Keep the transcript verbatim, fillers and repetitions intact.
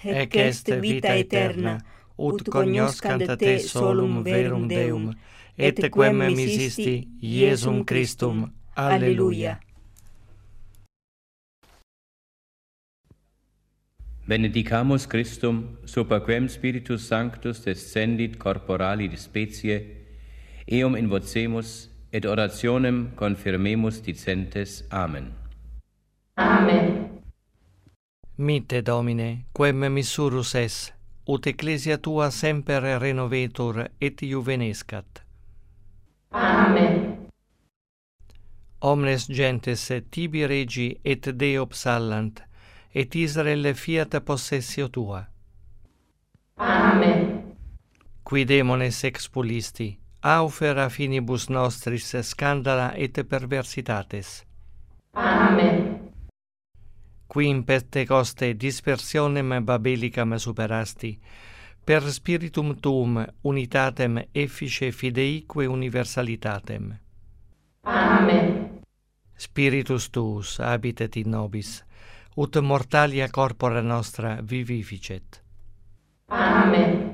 ec est vita aeterna, ut cognoscant te solum verum Deum, et quem misisti Iesum Christum. Alleluia. Benedicamus Christum, super quem Spiritus Sanctus descendit corporali specie, eum invocemus et orationem confirmemus dicentes. Amen. Amen. Mitte, Domine, quem missurus es, ut ecclesia tua semper renovetur et juvenescat. Amen. Omnes gentes tibi regi et Deo psallant, et Israel fiat possessio tua. Amen. Qui demones expulisti, aufera finibus nostris scandala et perversitates. Amen. Qui in Pentecoste dispersionem babelicam superasti, per spiritum tuum unitatem effice fideique universalitatem. Amen. Spiritus tuus habitet in nobis, ut mortalia corpora nostra vivificet. Amen.